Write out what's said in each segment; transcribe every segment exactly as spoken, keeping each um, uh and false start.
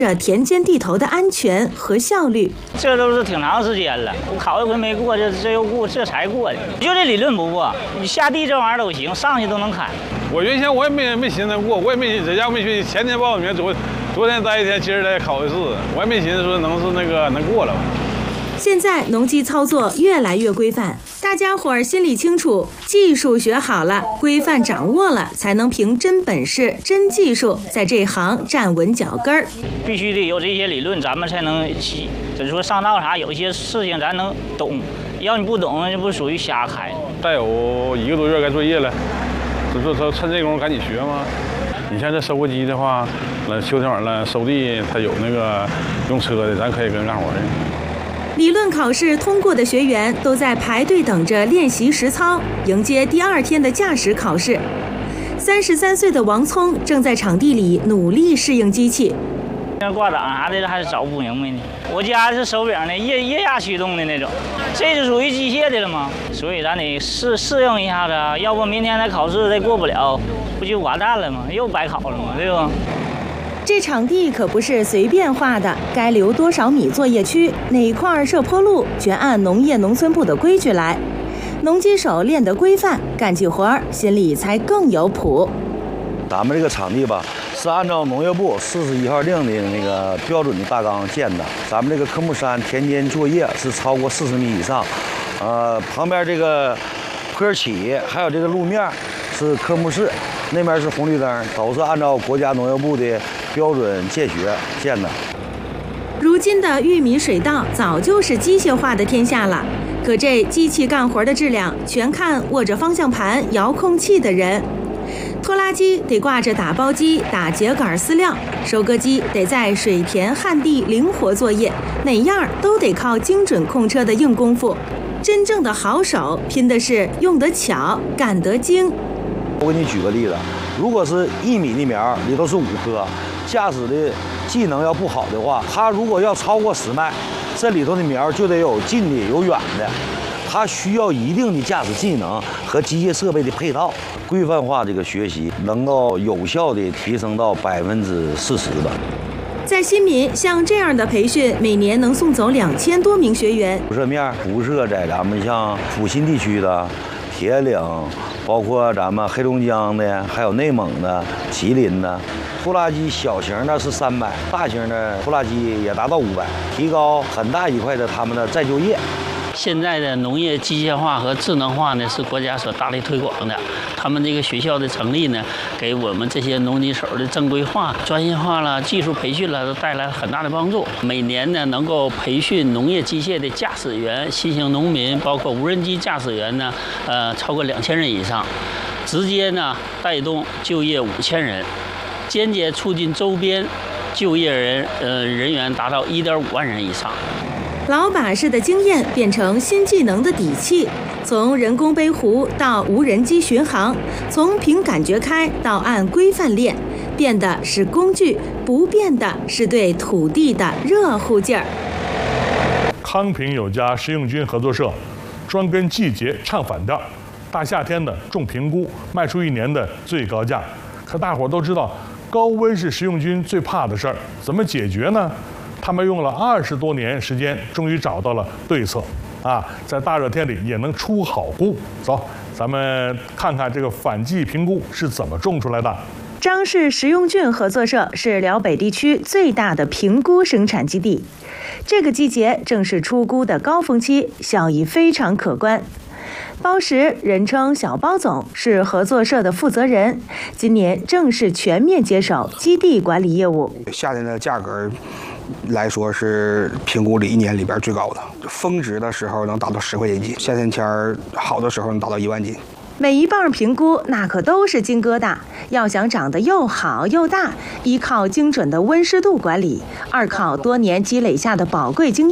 这田间地头的安全和效率， 这都是挺长时间了。我考一回没过，这这又过，这才过的。就这理论不过，你下地这玩意儿都行，上去都能开。 我原先我也没没寻思过，我也没在家没寻思，前天报的名，昨昨天待一天，今儿再考一次，我也没寻思说能是那个能过了。 现在农机操作越来越规范，大家伙儿心里清楚，技术学好了，规范掌握了，才能凭真本事、真技术在这行站稳脚跟儿。 必须得有这些理论，咱们才能起。就是说上道啥，有些事情咱能懂，要你不懂，这不属于瞎开。 再有一个多月该作业了，就说说趁这功夫赶紧学嘛。你像这收割机的话，那秋天晚上收地，它有那个用车的，咱可以跟人干活去。 理论考试通过的学员都在排队等着练习实操，迎接第二天的驾驶考试。三十三岁的王聪正在场地里努力适应机器。 那挂档啥的还是找不明白呢。我家是手柄的，液液压驱动的那种，这就属于机械的了吗？所以咱得适适应一下子，要不明天再考试再过不了，不就完蛋了吗？又白考了吗？对吧？ 这场地可不是随便画的，该留多少米作业区，哪块设坡路，全按农业农村部的规矩来。农机手练得规范，干起活儿心里才更有谱。 咱们这个场地吧，是按照农业部四十一号令的那个标准的大纲建的。咱们这个科目三田间作业是超过四十米以上，呃，旁边这个坡起还有这个路面是科目四，那边是红绿灯，都是按照国家农业部的标准建学建的。 如今的玉米水稻早就是机械化的天下了，可这机器干活的质量全看握着方向盘、遥控器的人。拖拉机得挂着打包机打秸秆饲料，收割机得在水田旱地灵活作业，哪样都得靠精准控车的硬功夫。真正的好手拼的是用得巧，干得精。 我给你举个例子，如果是一米的苗里头是五颗，驾驶的技能要不好的话，他如果要超过十迈，这里头的苗就得有近的有远的，它需要一定的驾驶技能和机械设备的配套。规范化这个学习能够有效的提升到百分之四十吧。 在新民，像这样的培训，每年能送走两千多名学员。 辐射面辐射在咱们像阜新地区的、铁岭，包括咱们黑龙江的，还有内蒙的、吉林的。拖拉机小型的是三百，大型的拖拉机也达到五百，提高很大一块的他们的再就业。 现在的农业机械化和智能化呢，是国家所大力推广的。他们这个学校的成立呢，给我们这些农机手的正规化、专业化了、技术培训了，都带来很大的帮助。每年呢，能够培训农业机械的驾驶员、新型农民，包括无人机驾驶员呢，呃，超过两千人以上，直接呢带动就业五千人，间接促进周边就业人呃人员达到一点五万人以上。 老把式的经验变成新技能的底气，从人工背壶到无人机巡航，从凭感觉开到按规范练，变的是工具，不变的是对土地的热乎劲儿。 康平有家食用菌合作社，专跟季节唱反调。大夏天的种平菇，卖出一年的最高价。可大伙都知道，高温是食用菌最怕的事儿，怎么解决呢？他们用了二十多年时间，终于找到了对策，啊，在大热天里也能出好菇。走，咱们看看这个反季平菇是怎么种出来的。 张氏食用菌合作社是辽北地区最大的平菇生产基地，这个季节正是出菇的高峰期，效益非常可观。包石，人称小包总，是合作社的负责人，今年正式全面接手基地管理业务。 夏天的价格来说是平菇里一年里边最高的，峰值的时候能达到十块钱一斤，夏天天儿好的时候能达到一万斤。 每一磅平菇那可都是金疙瘩，要想长得又好又大，一靠精准的温湿度管理，二靠多年积累下的宝贵经验。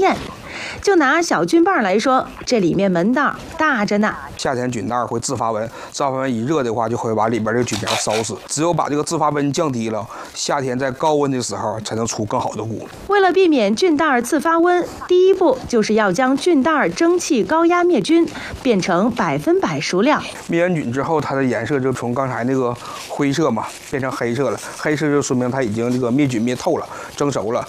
就拿小菌瓣来说，这里面门道大着呢。 夏天菌袋会自发温，自发温一热的话，就会把里边这个菌苗烧死。只有把这个自发温降低了，夏天在高温的时候才能出更好的菇。 为了避免菌袋自发温，第一步就是要将菌袋蒸汽高压灭菌，变成百分百熟料。 灭完菌之后，它的颜色就从刚才那个灰色嘛变成黑色了，黑色就说明它已经这个灭菌灭透了，蒸熟了。